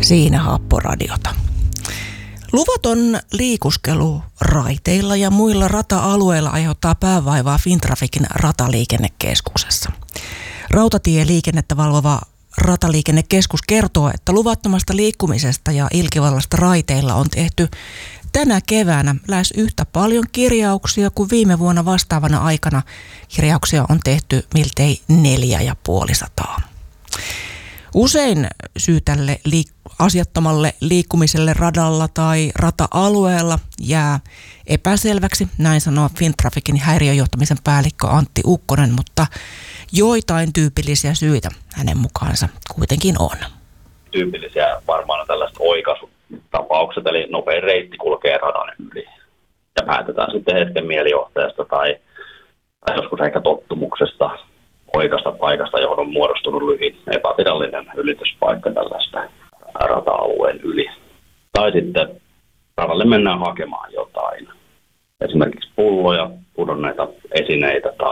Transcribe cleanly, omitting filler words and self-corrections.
Siinä Happoradiota. Luvaton liikuskelu raiteilla ja muilla rata-alueilla aiheuttaa päävaivaa Fintrafficin rataliikennekeskuksessa. Rautatieliikennettä valvova Rataliikennekeskus kertoo, että luvattomasta liikkumisesta ja ilkivallasta raiteilla on tehty tänä keväänä lähes yhtä paljon kirjauksia kuin viime vuonna vastaavana aikana. Kirjauksia on tehty miltei 450. Usein syy tälle asiattomalle liikkumiselle radalla tai rata-alueella jää epäselväksi, näin sanoo Fintrafficin häiriöjohtamisen päällikkö Antti Ukkonen, mutta joitain tyypillisiä syitä hänen mukaansa kuitenkin on. Tyypillisiä varmaan on tällaiset oikaisutapaukset, eli nopein reitti kulkee radan yli. Ja päätetään sitten hetken mielijohteesta tai joskus ehkä tottumuksesta oikaista paikasta, johon on muodostunut lyhin epävirallinen ylityspaikka tällaista rata-alueen yli. Tai sitten radalle mennään hakemaan jotain. Esimerkiksi pulloja, pudonneita esineitä